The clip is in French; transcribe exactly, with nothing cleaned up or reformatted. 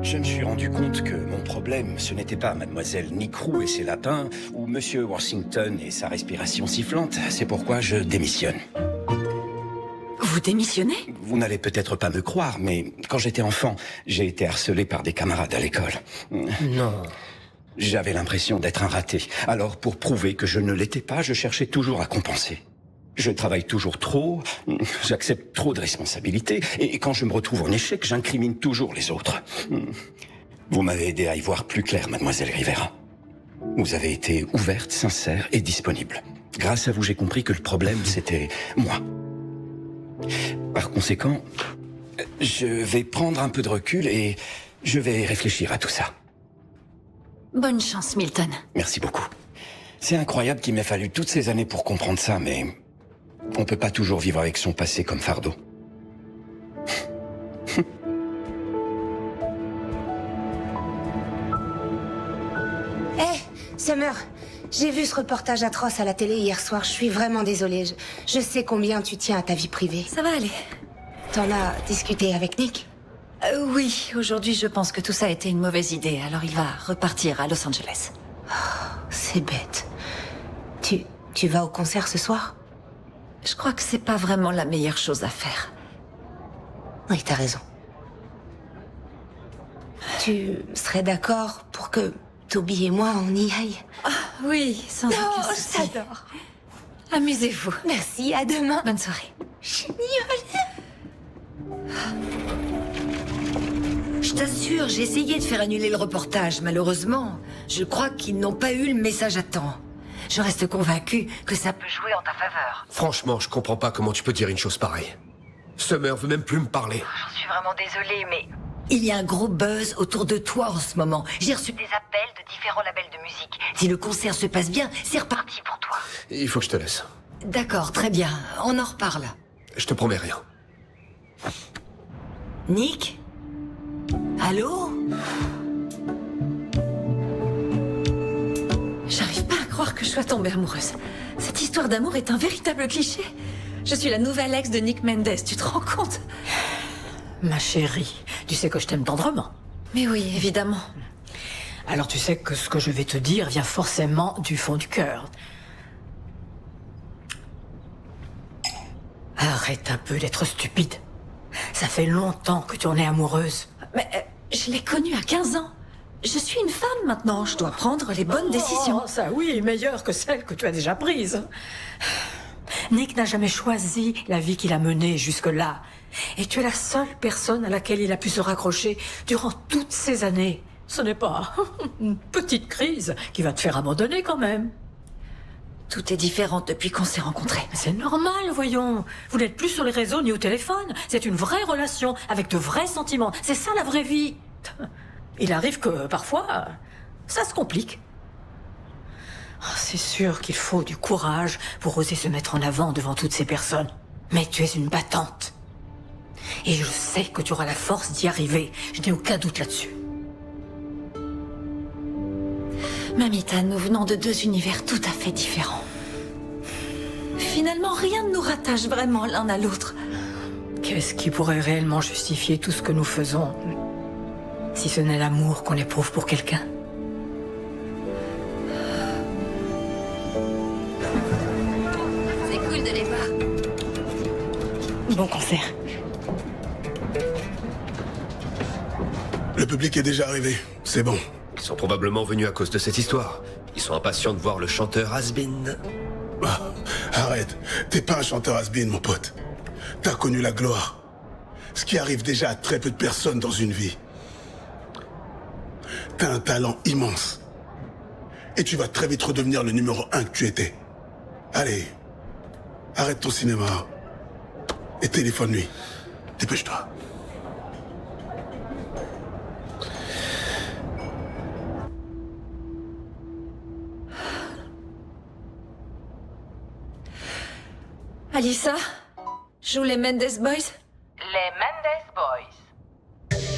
je me suis rendu compte que mon problème, ce n'était pas mademoiselle Nicrou et ses lapins, ou monsieur Washington et sa respiration sifflante. C'est pourquoi je démissionne. Vous démissionnez? Vous n'allez peut-être pas me croire, mais quand j'étais enfant, j'ai été harcelé par des camarades à l'école. Non. J'avais l'impression d'être un raté. Alors, pour prouver que je ne l'étais pas, je cherchais toujours à compenser. Je travaille toujours trop, j'accepte trop de responsabilités, et quand je me retrouve en échec, j'incrimine toujours les autres. Vous m'avez aidé à y voir plus clair, mademoiselle Rivera. Vous avez été ouverte, sincère et disponible. Grâce à vous, j'ai compris que le problème, c'était moi. Par conséquent, je vais prendre un peu de recul et je vais réfléchir à tout ça. Bonne chance, Milton. Merci beaucoup. C'est incroyable qu'il m'ait fallu toutes ces années pour comprendre ça, mais on peut pas toujours vivre avec son passé comme fardeau. Hé, hey, Summer, j'ai vu ce reportage atroce à la télé hier soir. Je suis vraiment désolée. Je, je sais combien tu tiens à ta vie privée. Ça va aller. T'en as discuté avec Nick? euh, Oui, aujourd'hui je pense que tout ça a été une mauvaise idée, alors il va repartir à Los Angeles. Oh, c'est bête. Tu, tu vas au concert ce soir? Je crois que c'est pas vraiment la meilleure chose à faire. Oui, t'as raison. Tu serais d'accord pour que Toby et moi, on y aille? Ah, oui, sans Oh, aucun souci. j'adore. Amusez-vous. Merci, à demain. Bonne soirée. Génial. Je t'assure, j'ai essayé de faire annuler le reportage. Malheureusement, je crois qu'ils n'ont pas eu le message à temps. Je reste convaincue que ça peut jouer en ta faveur. Franchement, je comprends pas comment tu peux dire une chose pareille. Summer veut même plus me parler. J'en suis vraiment désolée, mais... Il y a un gros buzz autour de toi en ce moment. J'ai reçu des appels de différents labels de musique. Si le concert se passe bien, c'est reparti pour toi. Il faut que je te laisse. D'accord, très bien. On en reparle. Je te promets rien. Nick? Allô? J'arrive pas à croire que je sois tombée amoureuse. Cette histoire d'amour est un véritable cliché. Je suis la nouvelle ex de Nick Mendes, tu te rends compte? Ma chérie, tu sais que je t'aime tendrement. Mais oui, évidemment. Alors tu sais que ce que je vais te dire vient forcément du fond du cœur. Arrête un peu d'être stupide. Ça fait longtemps que tu en es amoureuse. Mais euh, je l'ai connue à quinze ans. Je suis une femme maintenant, je dois prendre les bonnes décisions. Oh, ça oui, meilleure que celle que tu as déjà prise. Nick n'a jamais choisi la vie qu'il a menée jusque-là. Et tu es la seule personne à laquelle il a pu se raccrocher durant toutes ces années. Ce n'est pas une petite crise qui va te faire abandonner quand même. Tout est différent depuis qu'on s'est rencontrés. C'est normal, voyons. Vous n'êtes plus sur les réseaux ni au téléphone. C'est une vraie relation avec de vrais sentiments. C'est ça la vraie vie. Il arrive que parfois, ça se complique. Oh, c'est sûr qu'il faut du courage pour oser se mettre en avant devant toutes ces personnes. Mais tu es une battante. Et je sais que tu auras la force d'y arriver. Je n'ai aucun doute là-dessus. Mamita, nous venons de deux univers tout à fait différents. Finalement, rien ne nous rattache vraiment l'un à l'autre. Qu'est-ce qui pourrait réellement justifier tout ce que nous faisons, si ce n'est l'amour qu'on éprouve pour quelqu'un? C'est cool de les voir. Bon concert. Le public est déjà arrivé, c'est bon. Ils sont probablement venus à cause de cette histoire. Ils sont impatients de voir le chanteur has-been. Ah, arrête, t'es pas un chanteur has-been, mon pote. T'as connu la gloire. Ce qui arrive déjà à très peu de personnes dans une vie. T'as un talent immense. Et tu vas très vite redevenir le numéro un que tu étais. Allez, arrête ton cinéma. Et téléphone-lui. Dépêche-toi. Alissa, joue les Mendes Boys.